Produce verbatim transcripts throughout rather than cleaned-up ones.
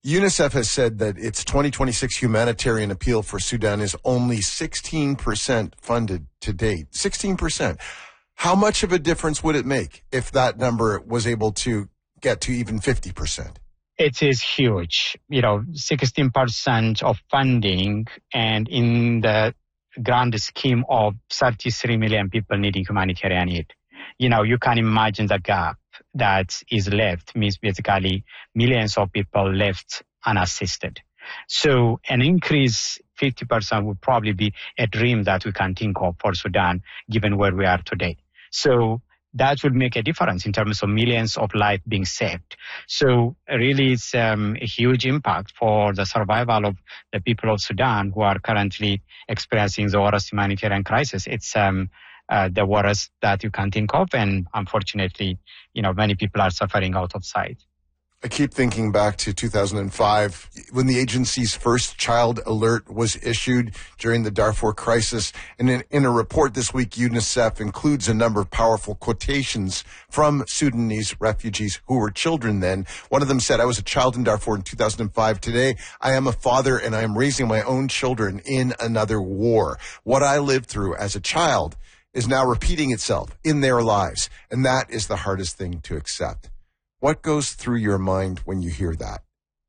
UNICEF has said that its twenty twenty-six humanitarian appeal for Sudan is only sixteen percent funded to date. sixteen percent. How much of a difference would it make if that number was able to get to even fifty percent? It is huge. You know, sixteen percent of funding, and in the grand scheme of thirty-three million people needing humanitarian aid. You know, you can imagine the gap that is left, means basically millions of people left unassisted. So an increase fifty percent would probably be a dream that we can think of for Sudan, given where we are today. So that would make a difference in terms of millions of lives being saved. So really it's um, a huge impact for the survival of the people of Sudan who are currently experiencing the worst humanitarian crisis. It's um, uh, the worst that you can think of. And unfortunately, you know, many people are suffering out of sight. I keep thinking back to two thousand five when the agency's first child alert was issued during the Darfur crisis. And in, in a report this week, UNICEF includes a number of powerful quotations from Sudanese refugees who were children then. One of them said, "I was a child in Darfur in two thousand five. Today, I am a father and I am raising my own children in another war. What I lived through as a child is now repeating itself in their lives. And that is the hardest thing to accept." What goes through your mind when you hear that?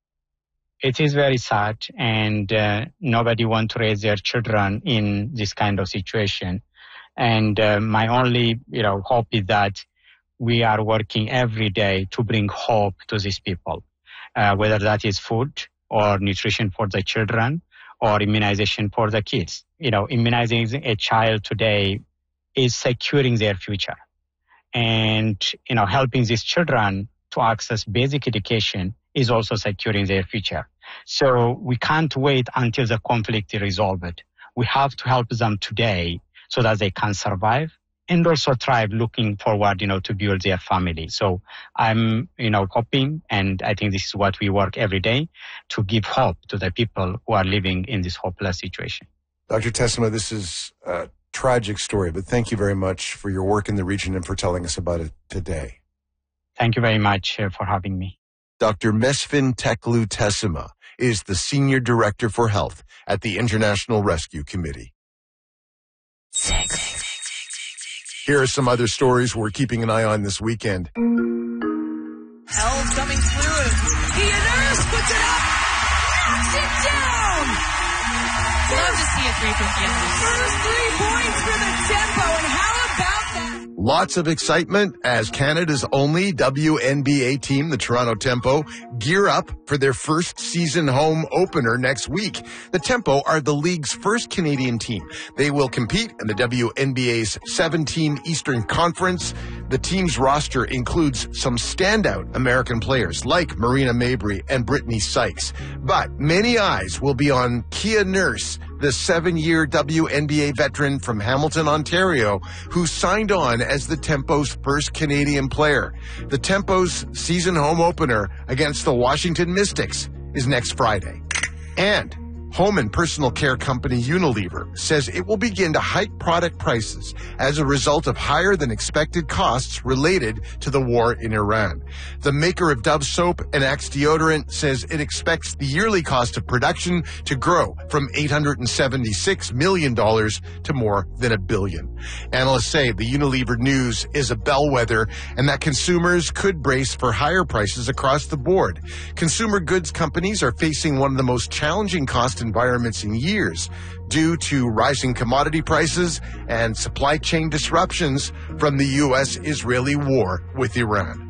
It is very sad, and uh, nobody wants to raise their children in this kind of situation. And uh, my only, you know, hope is that we are working every day to bring hope to these people, uh, whether that is food or nutrition for the children or immunization for the kids. You know, immunizing a child today is securing their future, and you know, helping these children to access basic education is also securing their future. So we can't wait until the conflict is resolved. We have to help them today so that they can survive and also thrive, looking forward, you know, to build their family. So I'm, you know, hoping, and I think this is what we work every day, to give hope to the people who are living in this hopeless situation. Doctor Tessima, this is a tragic story, but thank you very much for your work in the region and for telling us about it today. Thank you very much uh, for having me. Doctor Mesfin Teklu Tessima is the Senior Director for Health at the International Rescue Committee. Here are some other stories we're keeping an eye on this weekend. Hell coming through, and Kia Nurse puts it up, knocks it down. Love to see a three from Kia Nurse. First three points for the Tempo, and how about that? Lots of excitement as Canada's only W N B A team, the Toronto Tempo, gear up for their first season home opener next week. The Tempo are the league's first Canadian team. They will compete in the W N B A's seven-team Eastern Conference. The team's roster includes some standout American players like Marina Mabrey and Brittany Sykes. But many eyes will be on Kia Nurse, the seven-year W N B A veteran from Hamilton, Ontario, who signed on as the Tempo's first Canadian player. The Tempo's season home opener against the Washington Mystics is next Friday. And home and personal care company Unilever says it will begin to hike product prices as a result of higher than expected costs related to the war in Iran. The maker of Dove soap and Axe deodorant says it expects the yearly cost of production to grow from eight hundred seventy-six million dollars to more than a billion. Analysts say the Unilever news is a bellwether and that consumers could brace for higher prices across the board. Consumer goods companies are facing one of the most challenging cost environments in years due to rising commodity prices and supply chain disruptions from the U S Israeli war with Iran.